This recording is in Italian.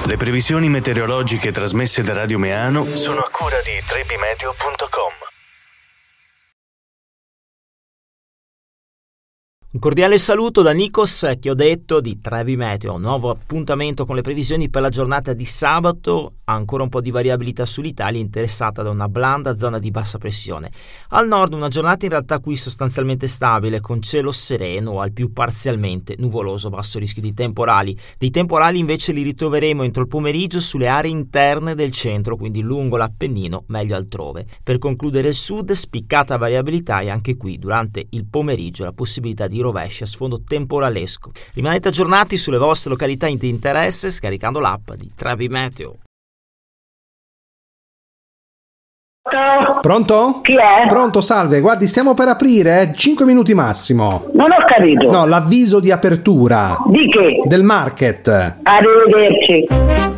Le previsioni meteorologiche trasmesse da Radio Meano sono a cura di trebimeteo.com. Un cordiale saluto da Nikos Chiodetto di Trebi Meteo. Un nuovo appuntamento con le previsioni per la giornata di sabato. Ancora un po' di variabilità sull'Italia, interessata da una blanda zona di bassa pressione. Al nord una giornata in realtà qui sostanzialmente stabile, con cielo sereno o al più parzialmente nuvoloso, basso rischio di temporali. Dei temporali invece li ritroveremo entro il pomeriggio sulle aree interne del centro, quindi lungo l'Appennino, meglio altrove. Per concludere il sud, spiccata variabilità e anche qui durante il pomeriggio la possibilità di rovesci a sfondo temporalesco. Rimanete aggiornati sulle vostre località di interesse scaricando l'app di Trebi Meteo. Pronto? Chi è? Pronto, salve. Guardi, stiamo per aprire, 5 minuti massimo. Non ho capito. No, l'avviso di apertura. Di che? Del market. Arrivederci.